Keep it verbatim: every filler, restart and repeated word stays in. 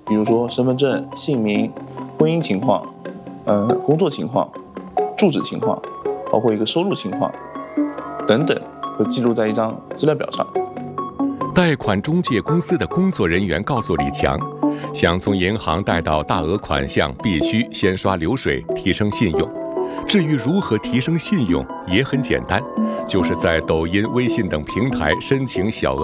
比如说身份证、姓名、婚姻情况、呃工作情况、住址情况，包括一个收入情况等等，会记录在一张资料表上。 贷款中介公司的工作人员告诉李强，想从银行贷到大额款项，必须先刷流水，提升信用。至于如何提升信用，也很简单，就是在抖音、微信等平台申请小额